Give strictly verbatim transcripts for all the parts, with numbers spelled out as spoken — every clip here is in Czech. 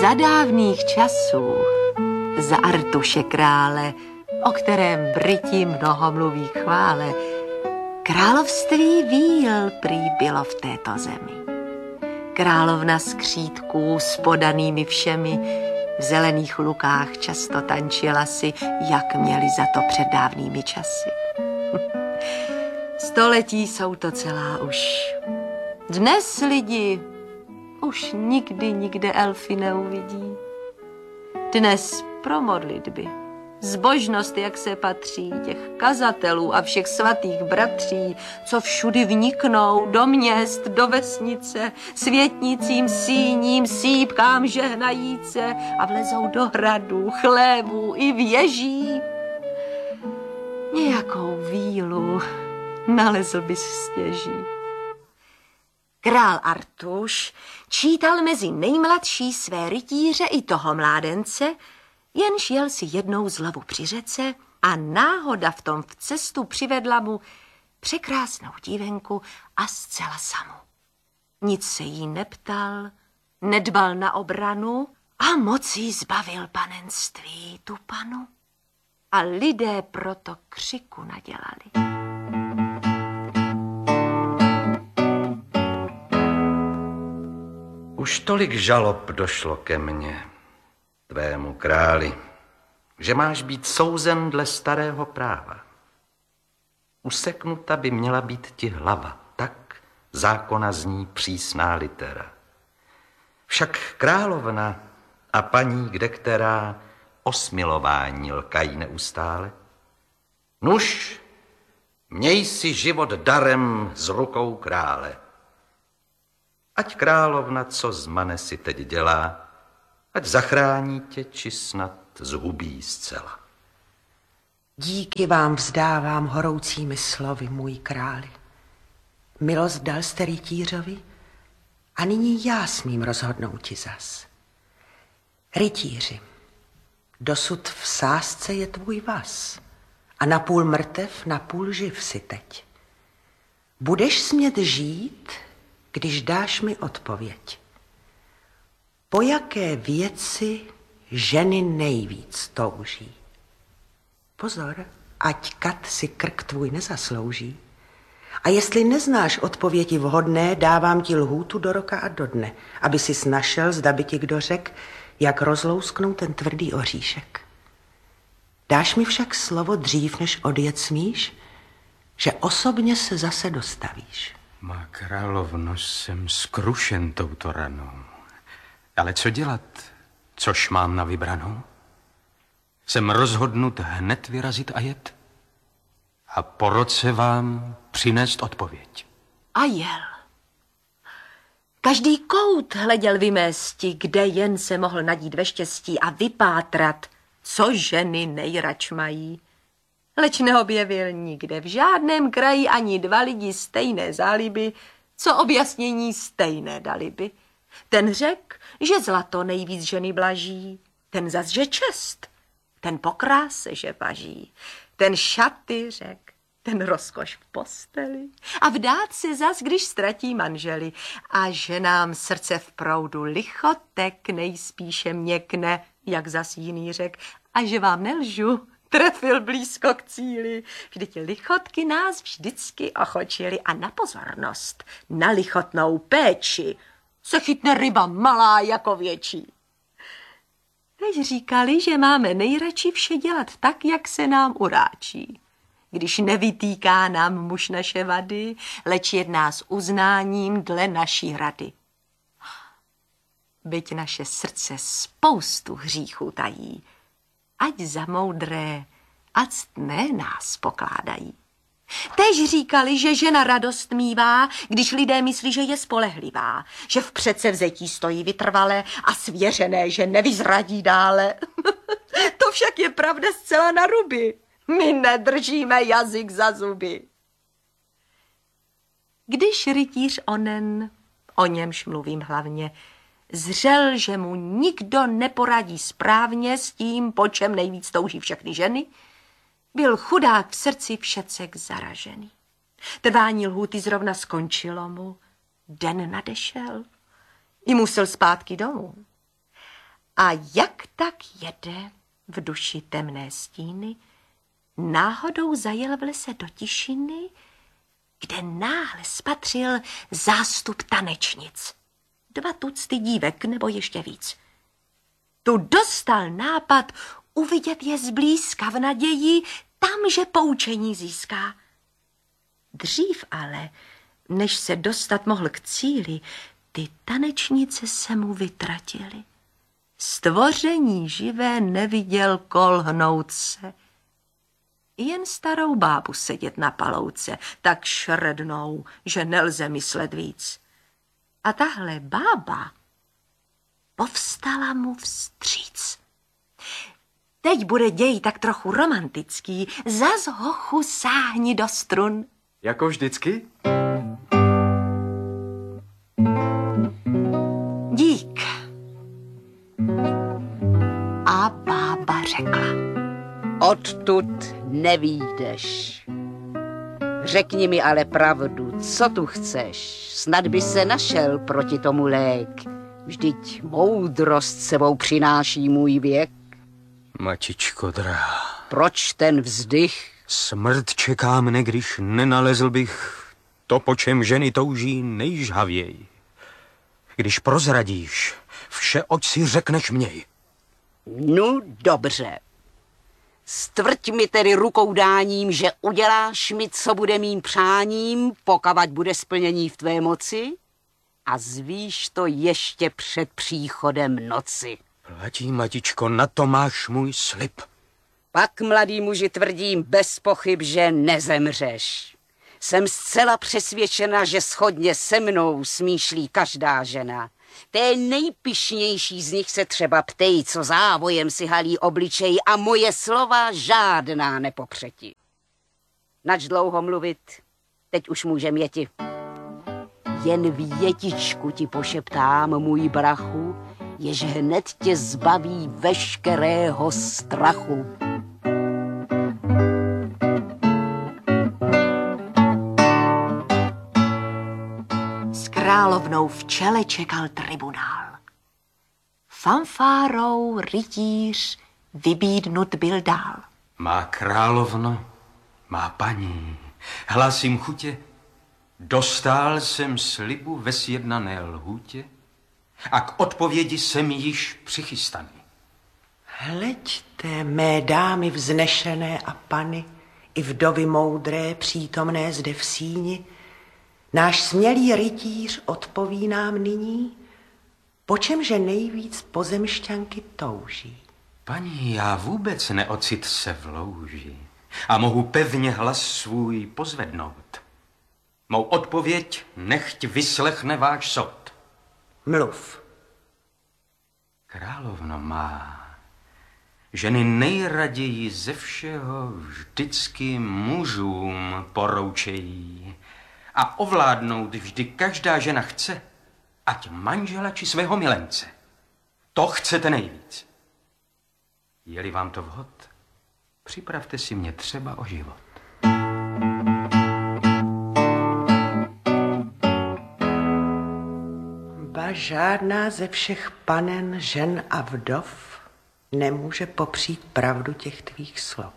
Za dávných časů, za Artuše krále, o kterém Briti mnoho mluví chvále, království víl prý bylo v této zemi. Královna skřítků s podanými všemi, v zelených lukách často tančila si, jak měli za to před dávnými časy. Století jsou to celá už. Dnes lidi už nikdy nikde elfy neuvidí. Dnes pro modlitby, zbožnost, jak se patří, těch kazatelů a všech svatých bratří, co všudy vniknou do měst, do vesnice, světnicím, síním, sípkám žehnajíce a vlezou do hradů, chlévů i věží. Nějakou vílu nalezl bys stěží. Král Artuš čítal mezi nejmladší své rytíře i toho mládence, jenž jel si jednou z lavu při řece a náhoda v tom v cestu přivedla mu překrásnou dívenku a zcela samu. Nic se jí neptal, nedbal na obranu a mocí zbavil panenství tu panu. A lidé proto křiku nadělali. Už tolik žalob došlo ke mně, tvému králi, že máš být souzen dle starého práva. Useknuta by měla být ti hlava, tak zákona zní přísná litera. Však královna a paní kdekterá o smilování lkají neustále. Nuž, měj si život darem z rukou krále. Ať královna, co zmane si teď dělá, ať zachrání tě, či snad zhubí zcela. Díky vám vzdávám horoucími slovy, můj králi. Milost dal jste rytířovi a nyní já smím rozhodnout ti zas. Rytíři, dosud v sázce je tvůj vaz a napůl mrtev, napůl živ si teď. Budeš smět žít, když dáš mi odpověď. Po jaké věci ženy nejvíc touží? Pozor, ať kat si krk tvůj nezaslouží. A jestli neznáš odpovědi vhodné, dávám ti lhůtu do roka a do dne, aby sis našel, zda by ti kdo řekl, jak rozlousknout ten tvrdý oříšek. Dáš mi však slovo dřív, než odjet smíš, že osobně se zase dostavíš. Má královno, jsem skrušen touto ranou. Ale co dělat, což mám na vybranou? Jsem rozhodnut hned vyrazit a jet a po roce vám přinést odpověď. A jel. Každý kout hleděl vymésti, kde jen se mohl nadít ve štěstí a vypátrat, co ženy nejrač mají. Leč neobjevil nikde v žádném kraji ani dva lidi stejné záliby, co objasnění stejné daliby. Ten řek, že zlato nejvíc ženy blaží, ten zas, že čest, ten po kráse, že važí, ten šaty řek, ten rozkoš v posteli a vdát se zas, když ztratí manželi a ženám srdce v proudu lichotek nejspíše měkne, jak zas jiný řek, a že vám nelžu, trefil blízko k cíli. Vždyť lichotky nás vždycky ochočily a na pozornost, na lichotnou péči se chytne ryba malá jako větší. Teď říkali, že máme nejradši vše dělat tak, jak se nám uráčí. Když nevytýká nám muž naše vady, leč jedná s uznáním dle naší rady. Byť naše srdce spoustu hříchů tají, ať za moudré a ctné nás pokládají. Též říkali, že žena radost mívá, když lidé myslí, že je spolehlivá, že v předsevzetí stojí vytrvale a svěřené, že nevyzradí dále. To však je pravda zcela na ruby. My nedržíme jazyk za zuby. Když rytíř onen, o němž mluvím hlavně, zřel, že mu nikdo neporadí správně s tím, po čem nejvíc touží všechny ženy, byl chudák v srdci všecek zaražený. Trvání lhůty zrovna skončilo mu, den nadešel i musel zpátky domů. A jak tak jede v duši temné stíny, náhodou zajel v lese do tišiny, kde náhle spatřil zástup tanečnic. Dva tucty dívek nebo ještě víc. Tu dostal nápad uvidět je zblízka v naději, tam, že poučení získá. Dřív ale, než se dostat mohl k cíli, ty tanečnice se mu vytratily. Stvoření živé neviděl kolhnout se. Jen starou bábu sedět na palouce, tak šrednou, že nelze myslet víc. A tahle bába povstala mu vstříc. Teď bude děj tak trochu romantický, zas hochu sáhni do strun. Jako vždycky? Dík. A bába řekla. Odtud nevídeš. Řekni mi ale pravdu, co tu chceš. Snad by se našel proti tomu lék. Vždyť moudrost sebou přináší můj věk. Matičko drahá. Proč ten vzdych? Smrt čeká mne, když nenalezl bych to, po čem ženy touží nejžhavěji. Když prozradíš vše, oč si řekneš měj. No dobře. Stvrť mi tedy rukou dáním, že uděláš mi, co bude mým přáním, pokavať bude splnění v tvé moci, a zvíš to ještě před příchodem noci. Platí, matičko, na to máš můj slib. Pak, mladý muži, tvrdím bez pochyb, že nezemřeš. Jsem zcela přesvědčena, že shodně se mnou smýšlí každá žena. Té nejpyšnější z nich se třeba ptej, co závojem si halí obličej, a moje slova žádná nepopřeti. Nač dlouho mluvit, teď už můžem jeti. Jen větičku ti pošeptám, můj brachu, jež hned tě zbaví veškerého strachu. S královnou v čele čekal tribunál. Fanfárou rytíř vybídnut byl dál. Má královno, má paní, hlásím chutě, dostál jsem slibu ve sjednané lhůtě a k odpovědi jsem již přichystaný. Hleďte, mé dámy vznešené a pany, i vdovy moudré přítomné zde v síni, náš smělý rytíř odpoví nám nyní, po čemže nejvíc pozemšťanky touží. Paní, já vůbec neocit se v louži a mohu pevně hlas svůj pozvednout. Mou odpověď nechť vyslechne váš soud. Mluv. Královno má, ženy nejraději ze všeho vždycky mužům poroučejí a ovládnout vždy každá žena chce, ať manžela či svého milence. To chcete nejvíc. Je-li vám to vhod, připravte si mě třeba o život. Ba žádná ze všech panen, žen a vdov nemůže popřít pravdu těch tvých slov.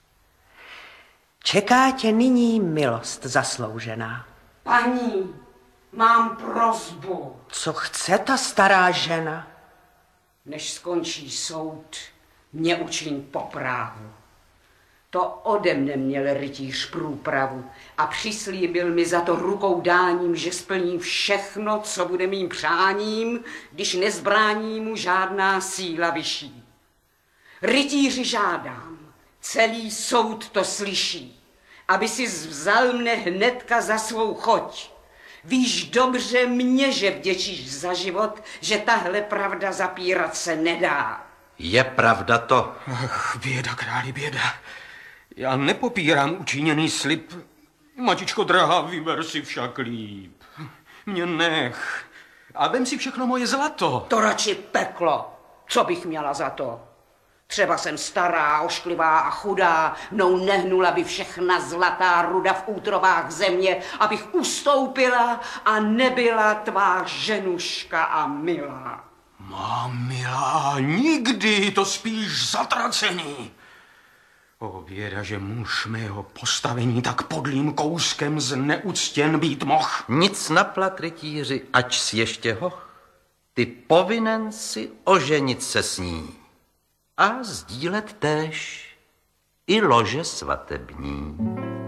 Čeká tě nyní milost zasloužená. Paní, mám prosbu. Co chce ta stará žena? Než skončí soud, mě učiň poprávu. To ode mne měl rytíř průpravu a přislíbil mi za to rukou dáním, že splní všechno, co bude mým přáním, když nezbrání mu žádná síla vyšší. Rytíři žádám, celý soud to slyší, aby si vzal mne hnedka za svou choť. Víš dobře mě, že vděčíš za život, že tahle pravda zapírat se nedá. Je pravda to? Ach, běda, králi, běda. Já nepopírám učiněný slib. Matičko drahá, vyber si však líp. Mě nech. A vem si všechno moje zlato. To radši peklo. Co bych měla za to? Třeba jsem stará, ošklivá a chudá, mnou nehnula by všechna zlatá ruda v útrovách země, abych ustoupila a nebyla tvá ženuška a milá. Má milá, nikdy, to spíš zatracený. O běda, že muž mého postavení tak podlým kouskem zneuctěn být moh. Nic na plat, rytíři, ač si ještě hoch. Ty povinen si oženit se s ní a sdílet též i lože svatební.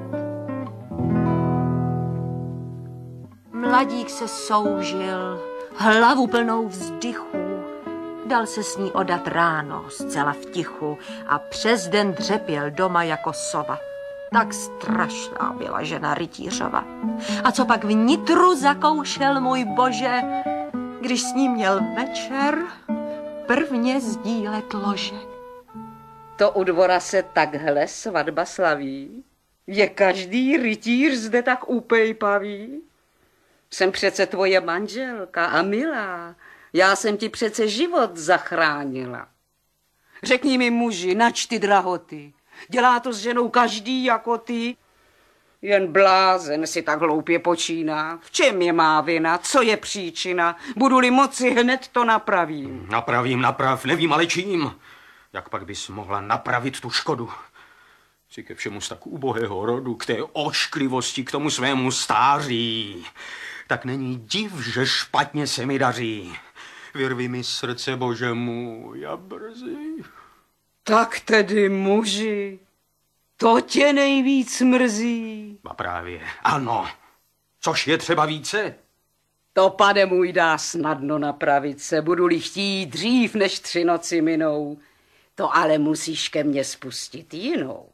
Mladík se soužil, hlavu plnou vzdychů, dal se s ní odat ráno, zcela v tichu, a přes den dřepěl doma jako sova. Tak strašná byla žena rytířova. A co pak vnitru zakoušel, můj bože, když s ním měl večer prvně sdílet lože. To u dvora se takhle svatba slaví? Je každý rytíř zde tak upejpavý? Jsem přece tvoje manželka a milá. Já jsem ti přece život zachránila. Řekni mi, muži, nač ty drahoty. Dělá to s ženou každý jako ty? Jen blázen si tak hloupě počíná. V čem je má vina? Co je příčina? Budu-li moci, hned to napravím. Napravím, naprav, nevím ale čím. Jak pak bys mohla napravit tu škodu? Si ke všemu z tak ubohého rodu, k té ošklivosti, k tomu svému stáří. Tak není div, že špatně se mi daří. Vyrvi mi srdce, bože můj, a brzy. Tak tedy, muži, to tě nejvíc mrzí. A právě, ano. Což je třeba více? To, pane můj, dá snadno napravit se, budu-li chtít dřív, než tři noci minou. To ale musíš ke mně spustit jinou.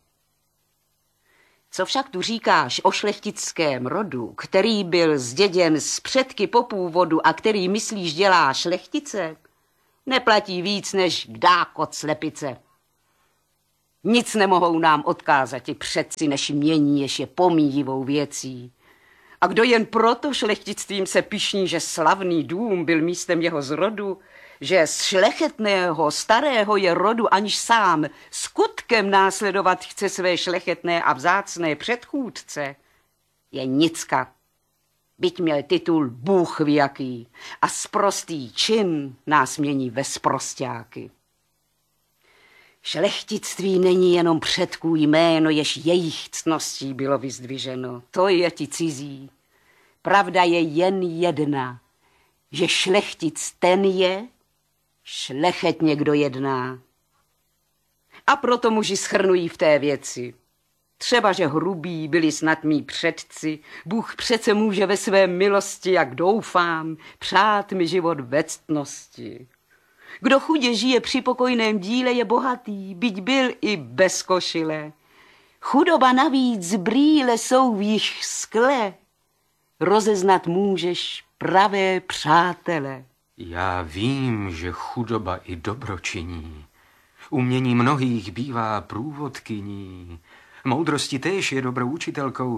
Co však tu říkáš o šlechtickém rodu, který byl zděděn z předky po původu a který myslíš dělá šlechtice, neplatí víc než kdákot slepice. Nic nemohou nám odkázat i předci, než mění, jež je pomíjivou věcí. A kdo jen proto šlechtictvím se pyšní, že slavný dům byl místem jeho zrodu, že z šlechetného starého je rodu, aniž sám skutkem následovat chce své šlechetné a vzácné předchůdce, je nicka. Byť měl titul Bůh ví jaký a sprostý čin nás mění ve sprosťáky. Šlechtictví není jenom předků jméno, jež jejich ctností bylo vyzdviženo. To je ti cizí. Pravda je jen jedna, že šlechtic ten je, šlechetně kdo jedná. A proto muži schrnují v té věci. Třeba, že hrubí byli snad mí předci, Bůh přece může ve své milosti, jak doufám, přát mi život ve ctnosti. Kdo chudě žije při pokojném díle, je bohatý, byť byl i bez košile. Chudoba navíc brýle jsou v jich skle, rozeznat můžeš pravé přátele. Já vím, že chudoba i dobro činí. Umění mnohých bývá průvodkyní. Moudrosti též je dobrou učitelkou.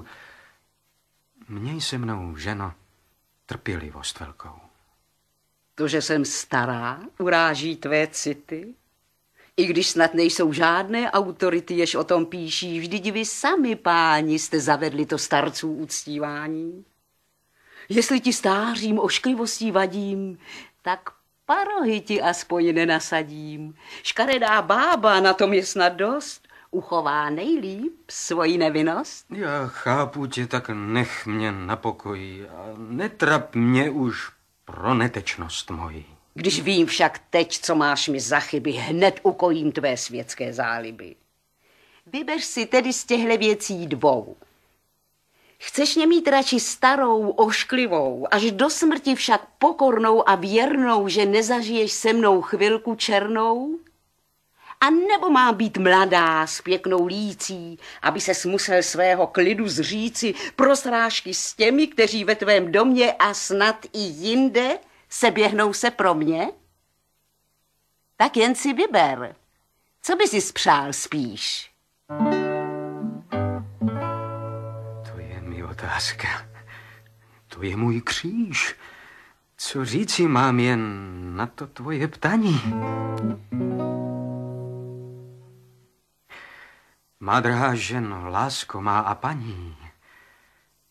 Měj se mnou, ženo, trpělivost velkou. To, že jsem stará, uráží tvé city? I když snad nejsou žádné autority, jež o tom píší, vždyť vy sami, páni, jste zavedli to starců uctívání. Jestli ti stářím ošklivostí vadím, tak parohy ti aspoň nenasadím. Škaredá bába, na tom je snad dost, uchová nejlíp svoji nevinnost. Já chápu tě, tak nech mě na pokoji a netrap mě už pro netečnost moji. Když vím však teď, co máš mi za chyby, hned ukojím tvé světské záliby. Vyber si tedy z těchto věcí dvou. Chceš mě mít radši starou, ošklivou, až do smrti však pokornou a věrnou, že nezažiješ se mnou chvilku černou? A nebo má být mladá s pěknou lící, aby ses musel svého klidu zříci pro srážky s těmi, kteří ve tvém domě a snad i jinde se běhnou se pro mě? Tak jen si vyber, co by si spřál spíš? To je mi otázka. To je můj kříž. Co říci mám jen na to tvoje ptaní? Má drahá ženo, lásko má a paní,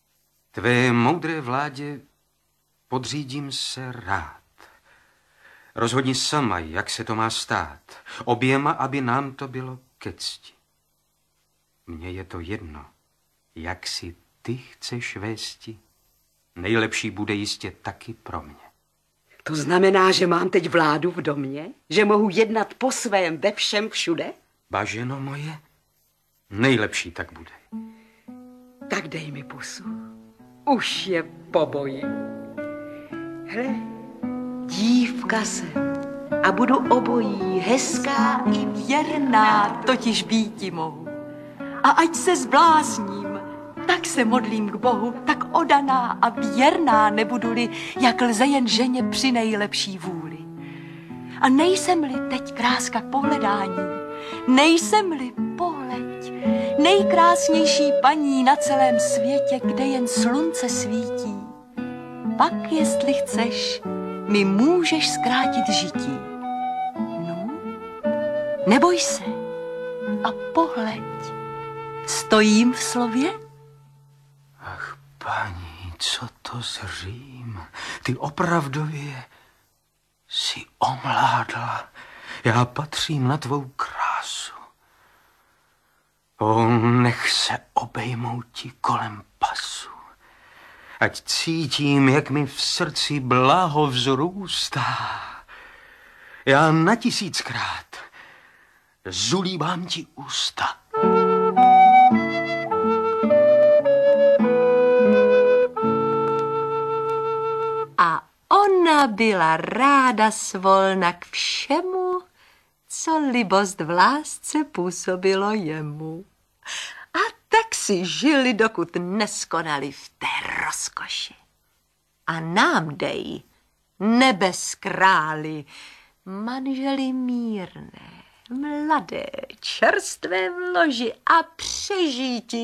tvé moudré vládě podřídím se rád. Rozhodni sama, jak se to má stát. Oběma, aby nám to bylo ke cti. Mně je to jedno, jak si ty chceš vésti. Nejlepší bude jistě taky pro mě. To znamená, že mám teď vládu v domě? Že mohu jednat po svém ve všem všude? Baženo moje, nejlepší tak bude. Tak dej mi pusu. Už je po boji. Hle, dívka jsem a budu obojí, hezká i věrná. Totiž býti mohu. A ať se zblázním, tak se modlím k Bohu, tak odaná a věrná nebudu-li, jak lze jen ženě při nejlepší vůli. A nejsem-li teď kráska k pohledání, nejsem-li pohleď, nejkrásnější paní na celém světě, kde jen slunce svítí, pak, jestli chceš, mi můžeš zkrátit žití. No, neboj se a pohleď, stojím v slově? Ach, paní, co to zřím? Ty opravdově jsi omládla. Já patřím na tvou krásu. O, nech se obejmou ti kolem pasu. Ať cítím, jak mi v srdci blaho vzrůstá. Já na tisíckrát zulíbám ti ústa. A ona byla ráda svolna k všemu, co libost v lásce působilo jemu. A tak si žili, dokud neskonali v té rozkoši. A nám dej, nebes králi, manželi mírné, mladé, čerstvé v loži a přežití